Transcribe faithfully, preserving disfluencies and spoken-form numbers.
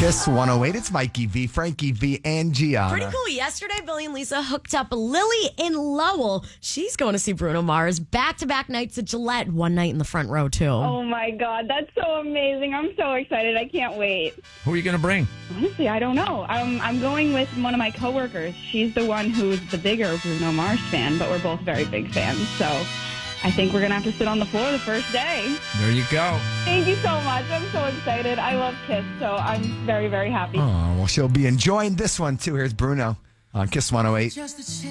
Kiss one oh eight. It's Mikey V, Frankie V, and Gianna. Pretty cool. Yesterday, Billy and Lisa hooked up Lily in Lowell. She's going to see Bruno Mars back-to-back nights at Gillette. One night in the front row, too. Oh, my God. That's so amazing. I'm so excited. I can't wait. Who are you going to bring? Honestly, I don't know. I'm, I'm going with one of my coworkers. She's the one who's the bigger Bruno Mars fan, but we're both very big fans. So I think we're going to have to sit on the floor the first day. There you go. Thank you so much. I'm so excited. I love Kiss, so I'm very, very happy. Oh, well, she'll be enjoying this one, too. Here's Bruno on Kiss one oh eight.